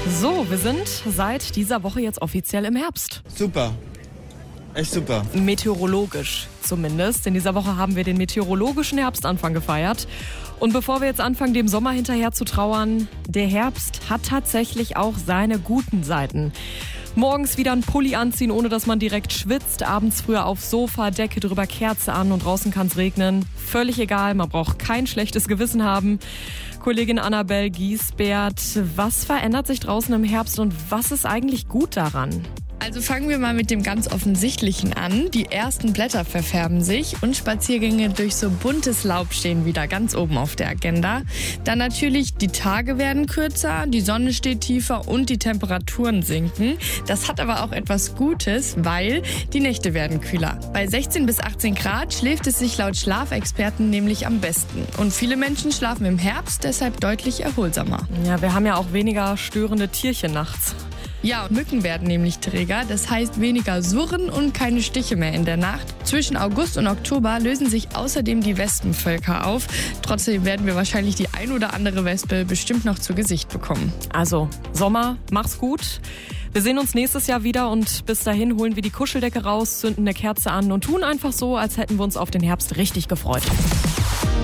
So, wir sind seit dieser Woche jetzt offiziell im Herbst. Super. Echt super. Meteorologisch zumindest. In dieser Woche haben wir den meteorologischen Herbstanfang gefeiert. Und bevor wir jetzt anfangen, dem Sommer hinterher zu trauern, der Herbst hat tatsächlich auch seine guten Seiten. Morgens wieder ein Pulli anziehen, ohne dass man direkt schwitzt. Abends früher aufs Sofa, Decke drüber, Kerze an und draußen kann es regnen. Völlig egal, man braucht kein schlechtes Gewissen haben. Kollegin Annabelle Giesbert, was verändert sich draußen im Herbst und was ist eigentlich gut daran? Also fangen wir mal mit dem ganz Offensichtlichen an. Die ersten Blätter verfärben sich und Spaziergänge durch so buntes Laub stehen wieder ganz oben auf der Agenda. Dann natürlich, die Tage werden kürzer, die Sonne steht tiefer und die Temperaturen sinken. Das hat aber auch etwas Gutes, weil die Nächte werden kühler. Bei 16 bis 18 Grad schläft es sich laut Schlafexperten nämlich am besten. Und viele Menschen schlafen im Herbst deshalb deutlich erholsamer. Ja, wir haben ja auch weniger störende Tierchen nachts. Ja, Mücken werden nämlich träger, das heißt weniger Surren und keine Stiche mehr in der Nacht. Zwischen August und Oktober lösen sich außerdem die Wespenvölker auf. Trotzdem werden wir wahrscheinlich die ein oder andere Wespe bestimmt noch zu Gesicht bekommen. Also, Sommer, mach's gut. Wir sehen uns nächstes Jahr wieder und bis dahin holen wir die Kuscheldecke raus, zünden eine Kerze an und tun einfach so, als hätten wir uns auf den Herbst richtig gefreut.